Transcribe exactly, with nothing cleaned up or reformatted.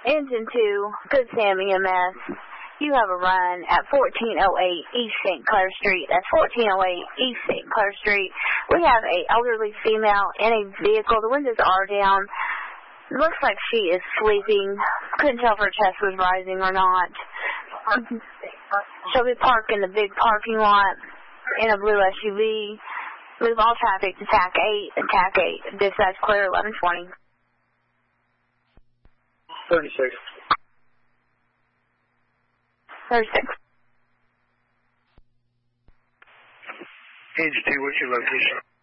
Engine two, Good Sam E M S. You have a run at fourteen oh eight East Saint Clair Street. That's fourteen oh eight East Saint Clair Street. We have a elderly female in a vehicle. The windows are down. Looks like she is sleeping. Couldn't tell if her chest was rising or not. She'll be parked in the big parking lot in a blue S U V. Move all traffic to T A C eight and T A C eight. Dispatch clear eleven twenty. thirty-six. thirty-six. Engine two, what's your location?